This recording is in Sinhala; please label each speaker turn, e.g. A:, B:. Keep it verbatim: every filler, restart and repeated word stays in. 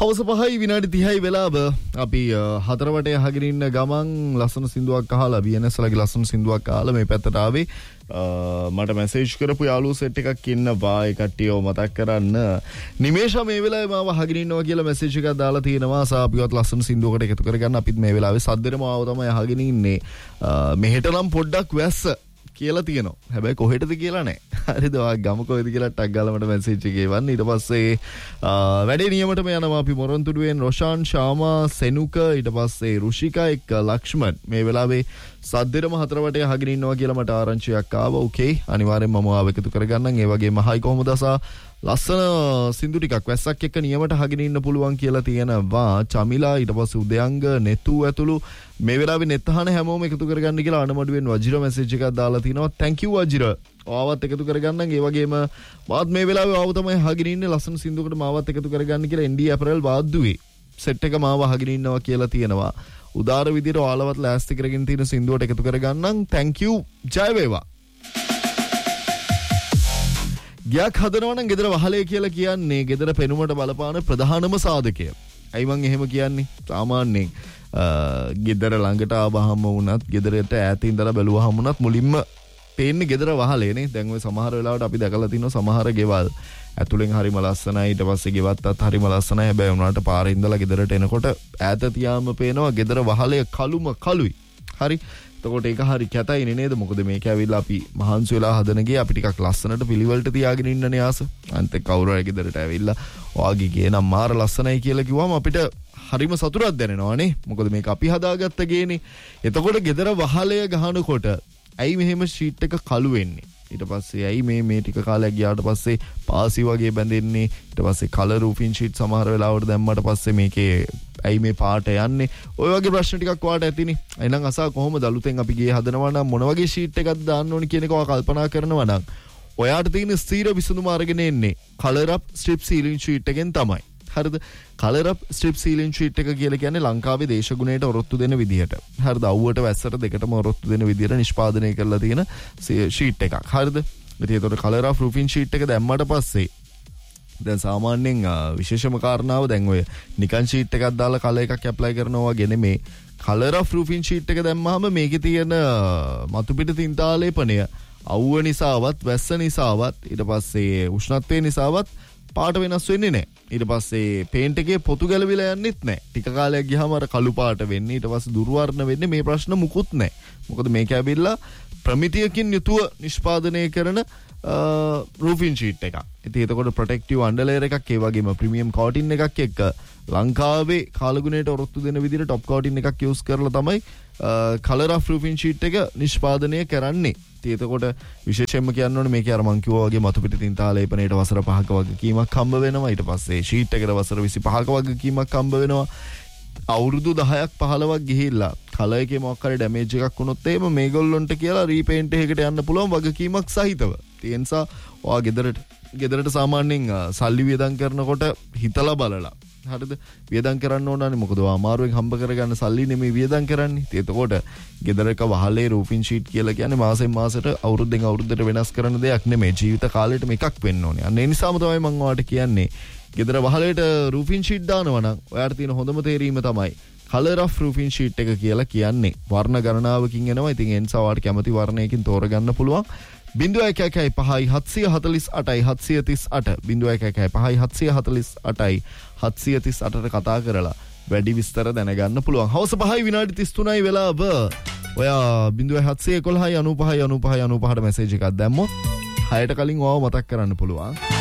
A: හවස පහයි විනාඩි තිහයි වෙලාව අපි හතර වටේ අහගෙන ඉන්න ගමන් ලස්සන සින්දුවක් අහලා බීඑන්එස් ලගේ ලස්සන සින්දුවක් අහලා මේ පැත්තට ආවේ මට මැසේජ් කරපු යාළුවෝ සෙට් එකක් ඉන්නවා ඒ කට්ටියව මතක් කරන්න නිමේෂා මේ වෙලාවේ මාව අහගෙන ඉන්නවා කියලා මැසේජ් එකක් දාලා තියෙනවා සාපියවත් ලස්සන සින්දුවකට එකතු කරගන්න අපිත් මේ වෙලාවේ සද්දෙම ආව තමයි අහගෙන ඉන්නේ මෙහෙට නම් පොඩ්ඩක් වැස්ස කියලා තියෙනවා. හැබැයි කොහෙටද කියලා නැහැ. හරිද? ඔයා ගම කොහෙද කියලා ටග් ගාලා මට මැසේජ් එකේ වන්න. ඊට පස්සේ වැඩේ නියමටම යනවා අපි මොරොන්තුඩුවෙන් රොෂාන් ශාමා සෙනුක ඊට පස්සේ රුෂිකා එක්ක ලක්ෂ්මන් මේ වෙලාවේ සද්දෙරම හතර වටේ අහගෙන ඉන්නවා කියලා මට ආරංචියක් ආවා. ඕකේ. අනිවාර්යෙන්ම මම ආව එකතු කරගන්නම්. ඒ වගේම හයි කොහොමද අසා ලස්සන සින්දු ටිකක් වැස්සක් එක්ක නියමට අහගෙන ඉන්න පුළුවන් කියලා තියෙනවා. චමිලා ඊට පස්සේ උදයංග නෙතු ඇතුළු මේ වෙලාවේ නෙත් අහන හැමෝම එකතු කරගන්න කියලා අනමඩුවෙන් වජිර මැසේජ් එකක් දාලා තිනවා. thank you Vajira. ආවත් එකතු කරගන්නම්. ඒ වගේම මාත් මේ වෙලාවේ ආව තමයි අහගෙන ඉන්නේ ලස්සන සින්දුවකට මාවත් එකතු කරගන්න කියලා එන්ඩී අපරල් වාද්දුවේ සෙට් එක මාව අහගෙන ඉන්නවා කියලා තියෙනවා. උදාර විදියට ඔයාලවත් ලෑස්ති කරගෙන තියෙන සින්දුවට එකතු කරගන්නම්. thank you ජය වේවා. ගයක් හදනවා නම් ගෙදර වහලේ කියලා කියන්නේ ගෙදර පෙනුමට බලපාන ප්‍රධානම සාධකය. ඇයි මං එහෙම කියන්නේ? සාමාන්‍යයෙන් ගෙදර ළඟට ආවහම වුණත් ගෙදරට ඈත ඉඳලා බැලුවහම වුණත් මුලින්ම පේන්නේ ගෙදර වහලේ නේ. දැන් ඔය සමහර වෙලාවට අපි දැකලා තිනවා සමහර ගෙවල් ඇතුලෙන් හරිම ලස්සනයි ඊට පස්සේ ගෙවත්තත් හරිම ලස්සනයි. හැබැයි උනාට පාරේ ඉඳලා ගෙදරට එනකොට ඈත තියාම පේනවා ගෙදර වහලේ කළුම කළුයි. හරි. එතකොට ඒක හරි කැතයිනේ නේද? මොකද මේක ඇවිල්ලා අපි මහන්සි වෙලා හදන ගේ අපි ටිකක් ලස්සනට පිළිවෙලට තියාගෙන ඉන්නනේ ආස. අන්ත කවුරු හරි ගෙදරට ඇවිල්ලා ඔයාගේ ගේ නම් මාර ලස්සනයි කියලා කිව්වම අපිට හරිම සතුටක් දැනෙනවා නේ. මොකද මේක අපි හදාගත්ත ගේනේ. එතකොට ගෙදර වහලය ගහනකොට ඇයි මෙහෙම ෂීට් එක කළු වෙන්නේ? ඊට පස්සේ ඇයි මේ මේ ටික කාලයක් ගියාට පස්සේ පාසි වගේ බැඳෙන්නේ? ඊට පස්සේ කලර් රූෆින් ෂීට් සමහර වෙලාවට දැම්මට පස්සේ මේකේ ඇයි මේ පාට යන්නේ? ඔය වගේ ප්‍රශ්න ටිකක් ඔයාට ඇතිනේ. එහෙනම් අසා කොහොමද අලුතෙන් අපි ගේ හදනවා නම් මොන වගේ ෂීට් එකක්ද දාන්න ඕනි කියන එක ඔයා කල්පනා කරනවා නම් ඔයාට තියෙන ස්ථීර විසඳුම අරගෙන එන්නේ කලර් අප් ස්ට්‍රිප් සීලින් ෂීට් එකෙන් තමයි. හරිද? කලර් අප් ස්ට්‍රිප් සීලින් ෂීට් එක කියලා කියන්නේ ලංකාවේ දේශගුණයට ඔරොත්තු දෙන විදිහට. හරිද? අවුවට වැස්සට දෙකටම ඔරොත්තු දෙන විදිහට නිෂ්පාදනය කරලා තියෙන ෂීට් එකක්. හරිද? ඉතින් ඒතකොට කලර් අප් රූෆින් ෂීට් එක දැම්මට පස්සේ දැන් සාමාන්‍යයෙන් විශේෂම කාරණාව දැන් ඔය නිකන් ෂීට් එකක් දාලා කලර් එකක් ඇප්ලයි කරනවා වගේ නෙමේ. කලර් අප් රූෆින් ෂීට් එක දැම්මම මේකේ තියෙන මතු පිට තින්තාලේපණය අවුව නිසාවත් වැස්ස නිසාවත් ඊට පස්සේ උෂ්ණත්වය නිසාවත් පාට වෙනස් වෙන්නේ නැහැ. ඊට පස්සේ පේන්ට් එකේ පොතු ගැලවිලා යන්නෙත් නැහැ. ටික කාලයක් ගියාම අර කළු පාට වෙන්නේ ඊට පස්සේ දුර්වර්ණ වෙන්නේ මේ ප්‍රශ්න මුකුත් නැහැ. මොකද මේක ඇවිල්ලා ප්‍රමිතියකින් යුතුව නිෂ්පාදනය කරන රූෆින් ෂීට් එකක්. ඉතින් එතකොට ප්‍රොටෙක්ටිව් අන්ඩර්ලේයර් එකක් ඒ වගේම ප්‍රීමියම් කෝටින් එකක් එක්ක ලංකාවේ කාලගුණයට ඔරොත්තු දෙන විදිහට টොප් කෝටින් එකක් යූස් කරලා තමයි කලර් ඔෆ් රූෆින් ෂීට් එක නිෂ්පාදනය කරන්නේ. ඉතින් එතකොට විශේෂයෙන්ම කියන්න ඕනේ මේකේ අර මං කිව්වා වගේ මතු පිට තින්තා ලේපනයේට වසර පහක වගකීමක් හම්බ වෙනවා. ඊට පස්සේ ෂීට් එකට වසර විසිපහක වගකීමක් හම්බ වෙනවා. අවුරුදු දහයක් පහළොවක් ගිහිල්ලා කලර් එකේ මොකක් හරි ඩැමේජ් එකක් වුණොත් එහෙම මේගොල්ලොන්ට කියලා රීපේන්ට් එකකට යන්න පුළුවන් වගකීමක් සහිතව. ඒ නිසා ඔයා ගෙදරට ගෙදරට සාමාන්‍යයෙන් සල්ලි වියදම් කරනකොට හිතලා බලලා හරිද වියදම් කරන්න ඕනනේ. මොකද ඔයා අමාරුවෙන් හම්බ කරගන්න සල්ලි නෙමෙයි වියදම් කරන්නේ. ඉතින් එතකොට ගෙදරක වහලේ රූෆින් ෂීට් කියලා කියන්නේ මාසෙන් මාසෙට අවුරුද්දෙන් අවුරුද්දට වෙනස් කරන දෙයක් නෙමෙයි. ජීවිත කාලෙට මේකක් වෙන්න ඕනේ. අන්න ඒ නිසාම තමයි මම ඔයාලට කියන්නේ ගෙදර වහලේට රූෆින් ෂීට් දානවා නම් ඔයාට තියෙන හොඳම තේරීම තමයි කලර් ඔෆ් රූෆින් ෂීට් එක කියලා කියන්නේ. වර්ණ ගණනාවකින් එනවා. ඉතින් ඒ නිසා ඔයාට කැමති වර්ණයකින් තෝරගන්න පුළුවන්. බිංදුව එක එකයි පහයි හත්සිය හතලිස් අටයි හත්සිය තිස් අට බිංදුව එක එකයි පහයි හත්සිය හතලිස් අටයි හත්සිය තිස් අටට කතා කරලා වැඩි විස්තර දැනගන්න පුළුවන්. හවස පහයි විනාඩි තිස් තුනයි වෙලාව. ඔයා බිංදුව හත්සිය එකොළහයි අනූපහයි අනූපහයි අනූපහට මැසේජ් එකක් දැම්මොත් හයට කලින් ඔයාව මතක් කරන්න පුළුවන්.